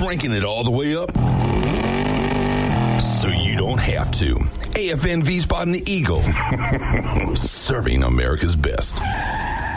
cranking it all the way up so you don't have to. AFN V-Spot and the Eagle. Serving America's best.